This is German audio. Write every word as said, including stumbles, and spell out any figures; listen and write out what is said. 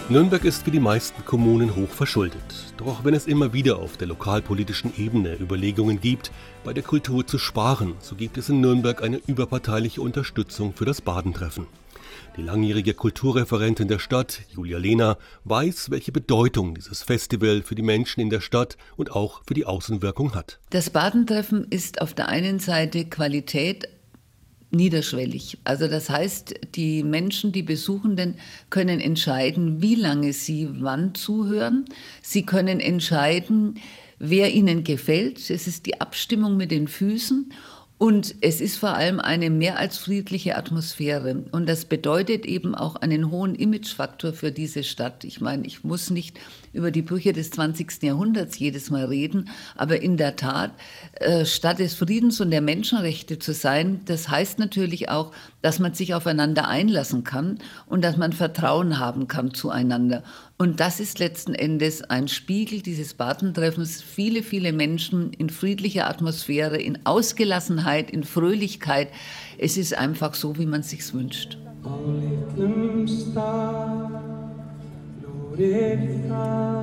Nürnberg ist wie die meisten Kommunen hoch verschuldet. Doch auch wenn es immer wieder auf der lokalpolitischen Ebene Überlegungen gibt, bei der Kultur zu sparen, so gibt es in Nürnberg eine überparteiliche Unterstützung für das Badentreffen. Die langjährige Kulturreferentin der Stadt, Julia Lehner, weiß, welche Bedeutung dieses Festival für die Menschen in der Stadt und auch für die Außenwirkung hat. Das Badentreffen ist auf der einen Seite Qualität, niederschwellig. Also das heißt, die Menschen, die Besuchenden können entscheiden, wie lange sie wann zuhören. Sie können entscheiden, wer ihnen gefällt. Es ist die Abstimmung mit den Füßen. Und es ist vor allem eine mehr als friedliche Atmosphäre. Und das bedeutet eben auch einen hohen Imagefaktor für diese Stadt. Ich meine, ich muss nicht über die Brüche des zwanzigsten Jahrhunderts jedes Mal reden, aber in der Tat, äh, Stadt des Friedens und der Menschenrechte zu sein, das heißt natürlich auch, dass man sich aufeinander einlassen kann und dass man Vertrauen haben kann zueinander. Und das ist letzten Endes ein Spiegel dieses Badentreffens. Viele, viele Menschen in friedlicher Atmosphäre, in Ausgelassenheit, in Fröhlichkeit. Es ist einfach so, wie man es sich wünscht. Only